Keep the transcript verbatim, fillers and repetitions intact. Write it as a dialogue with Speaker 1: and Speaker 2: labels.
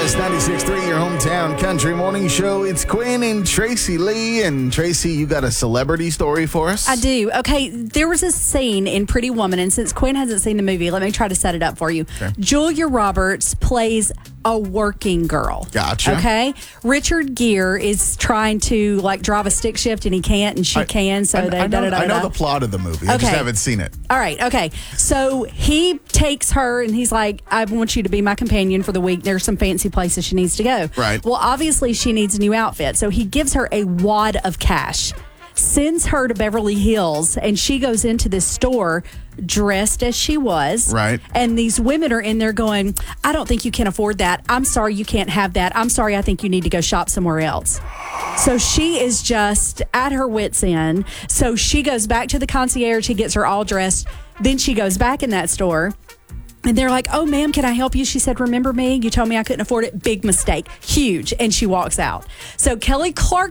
Speaker 1: Kiss ninety-six point three, your hometown country morning show. It's Quinn and Tracy Lee. And Tracy, you got a celebrity story for us?
Speaker 2: I do. Okay, there was a scene in Pretty Woman, and since Quinn hasn't seen the movie, let me try to set it up for you.
Speaker 1: Okay.
Speaker 2: Julia Roberts plays a working girl.
Speaker 1: Gotcha.
Speaker 2: Okay? Richard Gere is trying to, like, drive a stick shift, and he can't, and she
Speaker 1: I,
Speaker 2: can, so
Speaker 1: I,
Speaker 2: they...
Speaker 1: I, know,
Speaker 2: da, da, da,
Speaker 1: I know
Speaker 2: da.
Speaker 1: the plot of the movie. I just
Speaker 2: Okay.
Speaker 1: haven't seen it.
Speaker 2: All right, okay. So he takes her and he's like, I want you to be my companion for the week. There's some fancy places she needs to go.
Speaker 1: Right.
Speaker 2: Well, obviously she needs a new outfit. So he gives her a wad of cash, sends her to Beverly Hills, and she goes into this store dressed as she was.
Speaker 1: Right.
Speaker 2: And these women are in there going, I don't think you can afford that. I'm sorry you can't have that. I'm sorry, I think you need to go shop somewhere else. So she is just at her wit's end. So she goes back to the concierge. He gets her all dressed. Then she goes back in that store. And they're like, oh, ma'am, can I help you? She said, remember me? You told me I couldn't afford it. Big mistake. Huge. And she walks out. So Kelly